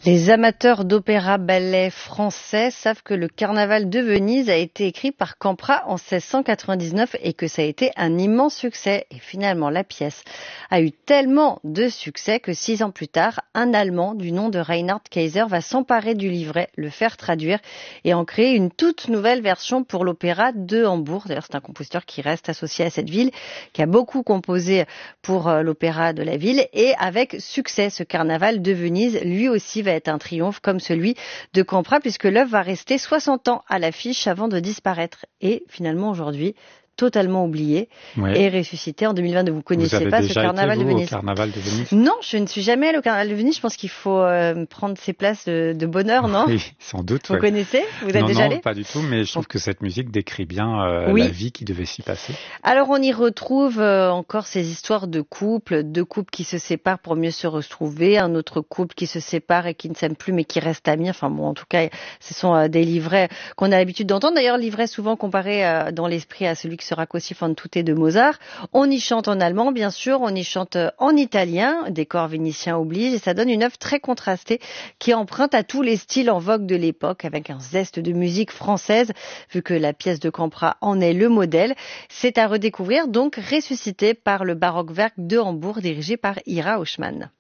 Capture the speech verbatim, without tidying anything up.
Les amateurs d'opéra-ballet français savent que le Carnaval de Venise a été écrit par Campra en seize cent quatre-vingt-dix-neuf et que ça a été un immense succès. Et finalement, la pièce a eu tellement de succès que six ans plus tard, un Allemand du nom de Reinhard Kaiser va s'emparer du livret, le faire traduire et en créer une toute nouvelle version pour l'opéra de Hambourg. D'ailleurs, c'est un compositeur qui reste associé à cette ville, qui a beaucoup composé pour l'opéra de la ville et avec succès, ce Carnaval de Venise, lui aussi, va être un triomphe comme celui de Campra puisque l'œuvre va rester soixante ans à l'affiche avant de disparaître et finalement aujourd'hui totalement oublié ouais. et ressuscité en deux mille vingt-deux. Vous connaissez vous pas ce Carnaval été, vous, de Venise? Au Carnaval de Venise? Non, je ne suis jamais allée au Carnaval de Venise. Je pense qu'il faut euh, prendre ses places de, de bonheur, non? Oui, sans doute. Vous ouais. connaissez? Vous êtes non, déjà non, allé? Pas du tout, mais je trouve que cette musique décrit bien euh, oui. la vie qui devait s'y passer. Alors on y retrouve euh, encore ces histoires de couples, deux couples qui se séparent pour mieux se retrouver, un autre couple qui se sépare et qui ne s'aime plus mais qui reste amis. Enfin bon, en tout cas, ce sont euh, des livrets qu'on a l'habitude d'entendre. D'ailleurs, livrets souvent comparés euh, dans l'esprit à celui qui sera Così fan tutte de Mozart. On y chante en allemand, bien sûr, on y chante en italien, décor vénitien oblige, et ça donne une œuvre très contrastée qui emprunte à tous les styles en vogue de l'époque, avec un zeste de musique française, vu que la pièce de Campra en est le modèle. C'est à redécouvrir, donc ressuscité par le Baroque Werk de Hambourg, dirigé par Ira Hochmann.